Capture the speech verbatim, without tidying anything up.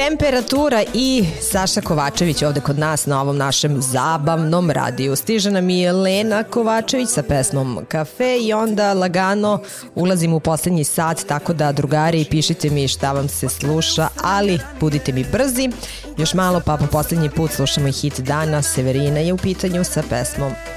Temperatura i Saša Kovačević ovde kod nas na ovom našem zabavnom radiju. Stiže nam i Lena Kovačević sa pesmom Kafe i onda lagano ulazimo u poslednji sat, tako da drugari pišite mi šta vam se sluša, ali budite mi brzi. Još malo pa po poslednji put slušamo i hit dana. Severina je u pitanju sa pesmom